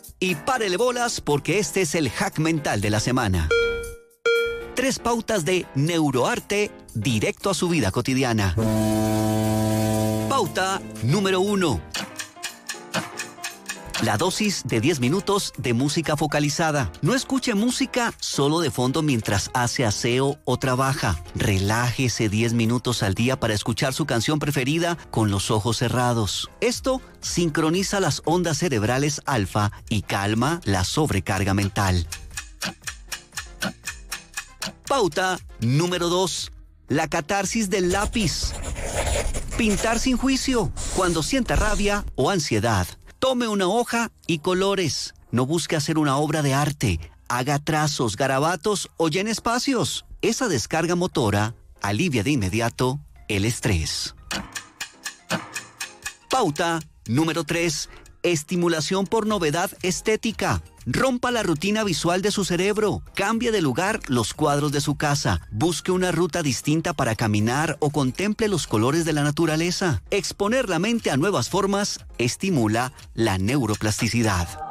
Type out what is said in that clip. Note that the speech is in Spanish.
Y párele bolas porque este es el hack mental de la semana. 3 pautas de neuroarte directo a su vida cotidiana. Pauta número 1. La dosis de 10 minutos de música focalizada. No escuche música solo de fondo mientras hace aseo o trabaja. Relájese 10 minutos al día para escuchar su canción preferida con los ojos cerrados. Esto sincroniza las ondas cerebrales alfa y calma la sobrecarga mental. Pauta número 2. La catarsis del lápiz. Pintar sin juicio. Cuando sienta rabia o ansiedad, tome una hoja y colores. No busque hacer una obra de arte. Haga trazos, garabatos o llene espacios. Esa descarga motora alivia de inmediato el estrés. Pauta número 3. Estimulación por novedad estética. Rompa la rutina visual de su cerebro. Cambie de lugar los cuadros de su casa. Busque una ruta distinta para caminar o contemple los colores de la naturaleza. Exponer la mente a nuevas formas estimula la neuroplasticidad.